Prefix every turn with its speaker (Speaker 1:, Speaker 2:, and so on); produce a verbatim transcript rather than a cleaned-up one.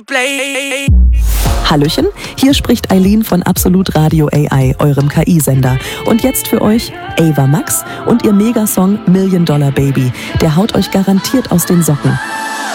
Speaker 1: Play. Hallöchen, hier spricht Eileen von Absolut Radio A I, eurem K I-Sender. Und jetzt für euch Ava Max und ihr Megasong Million Dollar Baby. Der haut euch garantiert aus den Socken.